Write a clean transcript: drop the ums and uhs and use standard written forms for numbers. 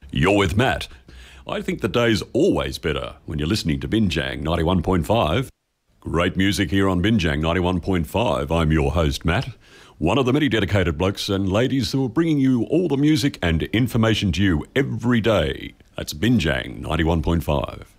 You're with Matt. I think the day's always better when you're listening to Binjang 91.5. Great music here on Binjang 91.5. I'm your host, Matt, one of the many dedicated blokes and ladies who are bringing you all the music and information to you every day. That's Binjang 91.5.